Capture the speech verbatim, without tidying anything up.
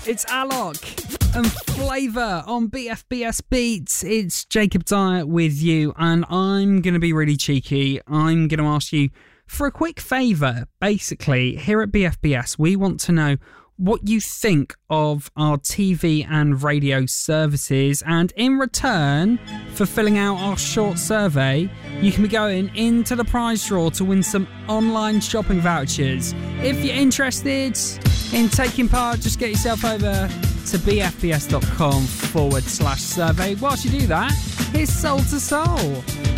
It's Alok and Flavour on B F B S Beats. It's Jacob Dyer with you, and I'm going to be really cheeky. I'm going to ask you for a quick favour. Basically, here at B F B S, we want to know what you think of our T V and radio services, and in return for filling out our short survey, you can be going into the prize draw to win some online shopping vouchers. If you're interested in taking part, just get yourself over to bfbs.com forward slash survey. Whilst you do that, here's Soul to Soul.